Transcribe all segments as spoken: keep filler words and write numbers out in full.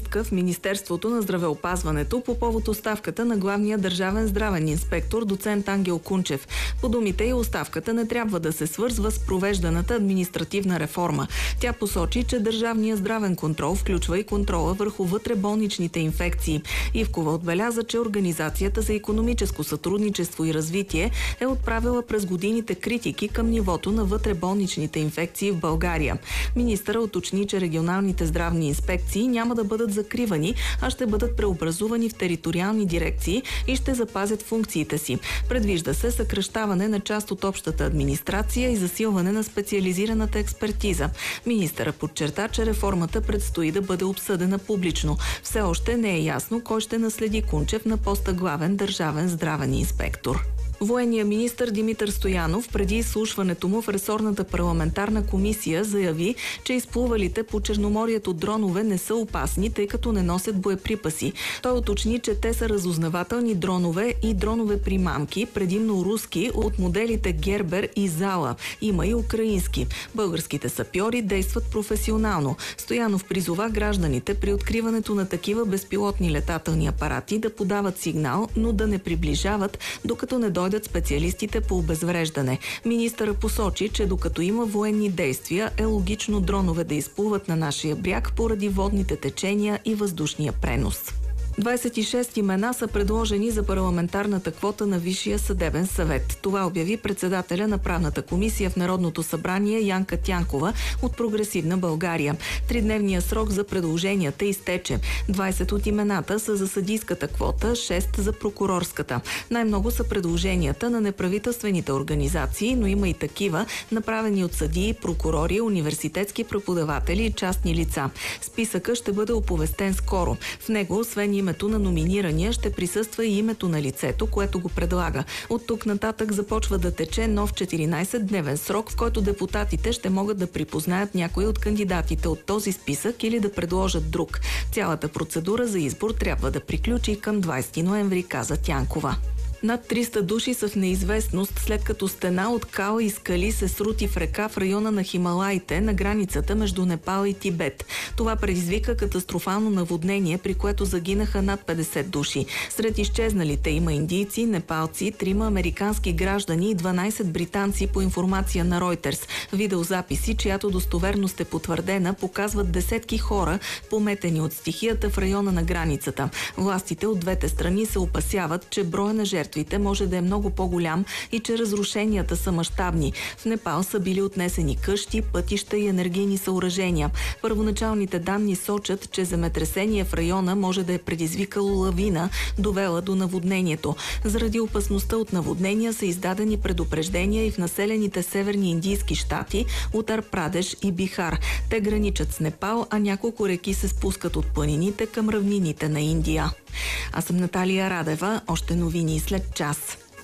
чистка в Министерството на здравеопазването по повод оставката на главния държавен здравен инспектор доцент Ангел Кунчев. По думите й, оставката не трябва да се свързва с провежданата административна реформа. Тя посочи, че държавният здравен контрол включва и контрола върху вътреболничните инфекции. Ивкова отбеляза, че Организацията за икономическо сътрудничество и развитие е отправила през годините критики към нивото на вътреболничните инфекции в България. Министъра уточни, че регионалните здравни инспекции няма да бъдат закривани, а ще бъдат преобразувани в териториални дирекции и ще запазят функциите си. Предвижда се съкращаване на част от общата администрация и засилване на специализираната експертиза. Министъра подчерта, че реформата предстои да бъде обсъдена публично. Все още не е ясно кой ще наследи Кунчев на поста главен държавен здравен инспектор. Военният министър Димитър Стоянов преди изслушването му в ресорната парламентарна комисия заяви, че изплувалите по Черноморието дронове не са опасни, тъй като не носят боеприпаси. Той уточни, че те са разузнавателни дронове и дронове примамки, предимно руски, от моделите Гербер и Зала. Има и украински. Българските сапьори действат професионално. Стоянов призова гражданите при откриването на такива безпилотни летателни апарати да подават сигнал, но да не приближават, докато не дойдат специалистите по обезвреждане. Министъра посочи, че докато има военни действия, е логично дронове да изплуват на нашия бряг поради водните течения и въздушния пренос. двадесет и шест имена са предложени за парламентарната квота на Висшия съдебен съвет. Това обяви председателя на правната комисия в Народното събрание Янка Тянкова от Прогресивна България. Тридневният срок за предложенията изтече. двадесет от имената са за съдийската квота, шест за прокурорската. Най-много са предложенията на неправителствените организации, но има и такива, направени от съдии, прокурори, университетски преподаватели и частни лица. Списъкът ще бъде оповестен скоро. В него, освен името на номинирания, ще присъства и името на лицето, което го предлага. От тук нататък започва да тече нов четиринадесетдневен срок, в който депутатите ще могат да припознаят някои от кандидатите от този списък или да предложат друг. Цялата процедура за избор трябва да приключи към двадесети ноември, каза Тянкова. Над триста души са в неизвестност, след като стена от кал и скали се срути в река в района на Хималаите на границата между Непал и Тибет. Това предизвика катастрофално наводнение, при което загинаха над петдесет души. Сред изчезналите има индийци, непалци, трима американски граждани и дванадесет британци по информация на Reuters. Видеозаписи, чиято достоверност е потвърдена, показват десетки хора, пометени от стихията в района на границата. Властите от двете страни се опасяват, че броя на жертвите може да е много по-голям и че разрушенията са мащабни. В Непал са били отнесени къщи, пътища и енергийни съоръжения. Първоначалните данни сочат, че земетресение в района може да е предизвикало лавина, довела до наводнението. Заради опасността от наводнения са издадени предупреждения и в населените северни индийски щати, Утар Прадеш и Бихар. Те граничат с Непал, а няколко реки се спускат от планините към равнините на Индия. Аз съм Наталия Радева. Още новини след час.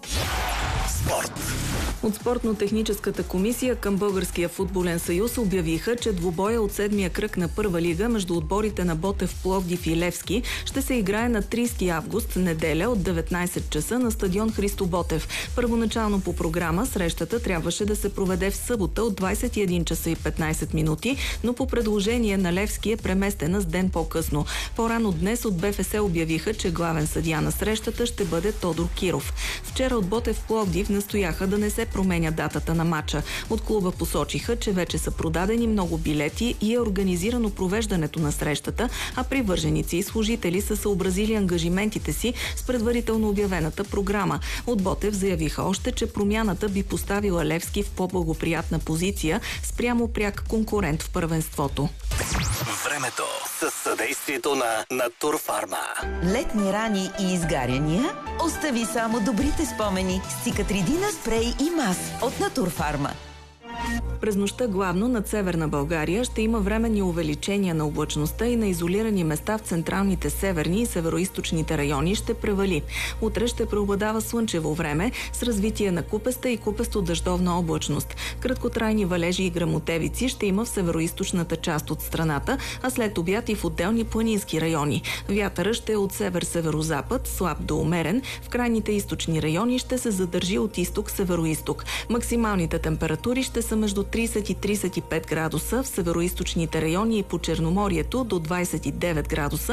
Спорт. От спортно-техническата комисия към Българския футболен съюз обявиха, че двубоя от седмия кръг на първа лига между отборите на Ботев, Пловдив и Левски ще се играе на тридесети август, неделя от деветнадесет часа на стадион Христо Ботев. Първоначално по програма срещата трябваше да се проведе в събота от двадесет и един часа и петнадесет минути, но по предложение на Левски е преместена с ден по-късно. По-рано днес от БФС обявиха, че главен съдия на срещата ще бъде Тодор Киров. Вчера от Ботев, Пловдив настояха да не се променя датата на матча. От клуба посочиха, че вече са продадени много билети и е организирано провеждането на срещата, а привърженици и служители са съобразили ангажиментите си с предварително обявената програма. От Ботев заявиха още, че промяната би поставила Левски в по-благоприятна позиция спрямо пряк конкурент в първенството. Времето със съдействието на Натурфарма. Летни рани и изгаряния? Остави само добрите спомени с Цикатридина спрей и мас от Натурфарма. През нощта главно над Северна България ще има временни увеличения на облачността и на изолирани места в централните северни и североизточните райони ще превали. Утре ще преобладава слънчево време с развитие на купеста и купесто-дъждовна облачност. Краткотрайни валежи и гръмотевици ще има в североизточната част от страната, а след обяд и в отделни планински райони. Вятъра ще е от север-северозапад, слаб до умерен. В крайните източни райони ще се задържи от изток-североизток. Максималните температури ще са между тридесет и тридесет и пет градуса, в североизточните райони и по Черноморието до двадесет и девет градуса,